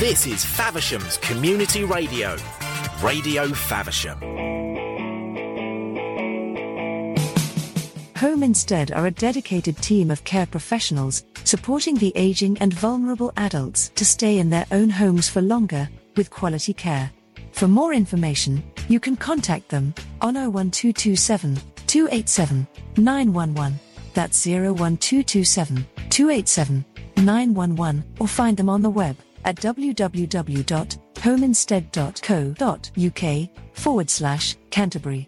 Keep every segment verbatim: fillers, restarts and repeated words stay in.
This is Faversham's Community Radio, Radio Faversham. Home Instead are a dedicated team of care professionals supporting the aging and vulnerable adults to stay in their own homes for longer with quality care. For more information, you can contact them on oh one two two seven, two eight seven, nine one one. That's oh one two two seven, two eight seven, nine one one, or find them on the web at www.homeinstead.co.uk forward slash Canterbury.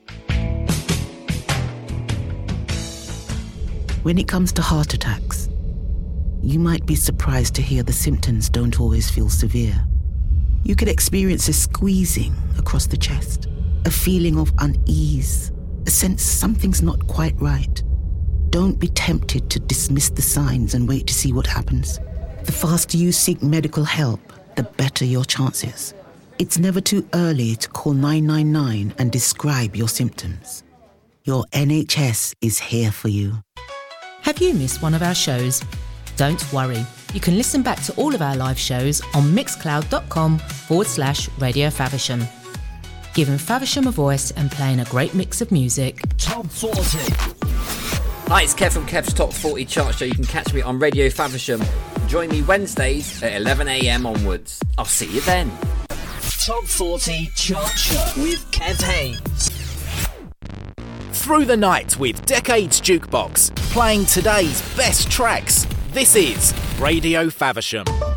When it comes to heart attacks, you might be surprised to hear the symptoms don't always feel severe. You could experience a squeezing across the chest, a feeling of unease, a sense something's not quite right. Don't be tempted to dismiss the signs and wait to see what happens. The faster you seek medical help, the better your chances. It's never too early to call nine nine nine and describe your symptoms. Your N H S is here for you. Have you missed one of our shows? Don't worry. You can listen back to all of our live shows on mixcloud.com forward slash Radio Faversham. Giving Faversham a voice and playing a great mix of music. Top forty. Hi, it's Kev from Kev's Top forty Chart Show. You can catch me on Radio Faversham. Join me Wednesdays at eleven a m onwards. I'll see you then. Top forty Chart Show with Kev Haynes. Through the night with Decades Jukebox, playing today's best tracks. This is Radio Faversham.